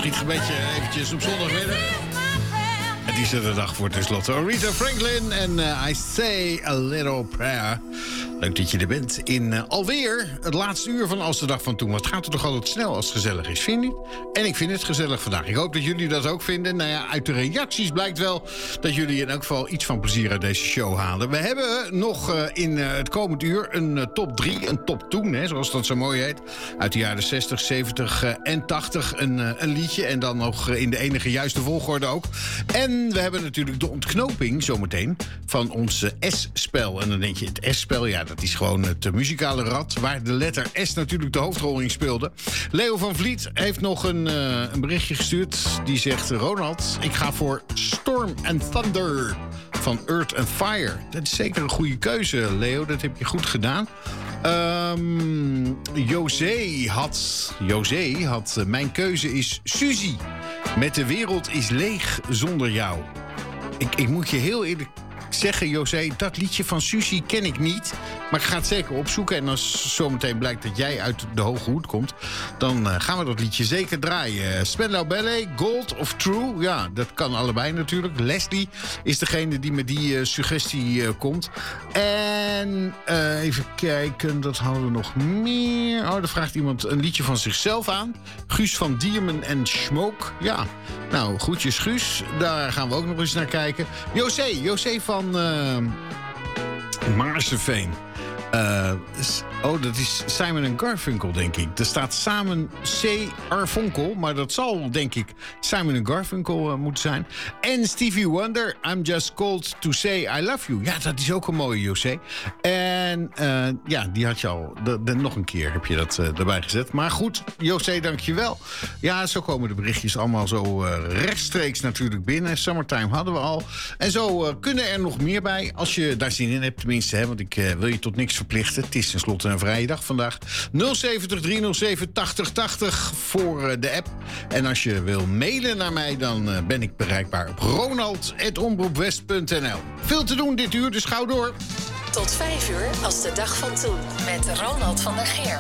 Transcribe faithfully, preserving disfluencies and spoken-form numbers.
schiet een beetje eventjes op zondag verder. Het is er de dag voor tenslotte. Aretha Franklin en uh, I Say a Little Prayer. Leuk dat je er bent in uh, alweer het laatste uur van Als de Dag van Toen. Wat gaat er toch altijd snel als het gezellig is, vind je niet? En ik vind het gezellig vandaag. Ik hoop dat jullie dat ook vinden. Nou ja, uit de reacties blijkt wel dat jullie in elk geval iets van plezier uit deze show halen. We hebben nog uh, in uh, het komend uur een uh, top drie, een top toen, hè, zoals dat zo mooi heet. Uit de jaren zestig, zeventig uh, en tachtig een, uh, een liedje. En dan nog uh, in de enige juiste volgorde ook. En we hebben natuurlijk de ontknoping zometeen van ons uh, S-spel. En dan denk je, het S-spel, ja, dat is gewoon het uh, muzikale rad, waar de letter S natuurlijk de hoofdrol in speelde. Leo van Vliet heeft nog een, uh, een berichtje gestuurd. Die zegt, Ronald, ik ga voor Storm and Thunder van Earth and Fire. Dat is zeker een goede keuze, Leo. Dat heb je goed gedaan. Um, José had... José had... Uh, mijn keuze is Suzy. Met de wereld is leeg zonder jou. Ik, ik moet je heel eerlijk zeggen, José, dat liedje van Suzy ken ik niet. Maar ik ga het zeker opzoeken. En als zometeen blijkt dat jij uit de hoge hoed komt, dan uh, gaan we dat liedje zeker draaien. Spandau Ballet, Gold of True. Ja, dat kan allebei natuurlijk. Leslie is degene die met die uh, suggestie uh, komt. En uh, even kijken, dat hadden we nog meer. Oh, daar vraagt iemand een liedje van zichzelf aan. Guus van Diermen en Smoke. Ja, nou, groetjes Guus. Daar gaan we ook nog eens naar kijken. José, José van uh, Maarseveen. Uh, oh, dat is Simon en Garfunkel, denk ik. Er staat samen C. Arfunkel, maar dat zal, denk ik, Simon en Garfunkel uh, moeten zijn. En Stevie Wonder, I'm Just Called to Say I Love You. Ja, dat is ook een mooie, José. En uh, ja, die had je al. De, de, nog een keer heb je dat uh, erbij gezet. Maar goed, José, dank je wel. Ja, zo komen de berichtjes allemaal zo uh, rechtstreeks natuurlijk binnen. Summertime hadden we al. En zo uh, kunnen er nog meer bij, als je daar zin in hebt tenminste. Hè, want ik uh, wil je tot niks verplichten. Het is tenslotte een vrije dag vandaag. nul zeventig, driehonderdzeven, tachtig tachtig voor uh, de app. En als je wil mailen naar mij, dan uh, ben ik bereikbaar op ronald at omroepwest punt n l. Veel te doen dit uur, dus gauw door. Tot vijf uur Als de Dag van Toen met Ronald van der Geer.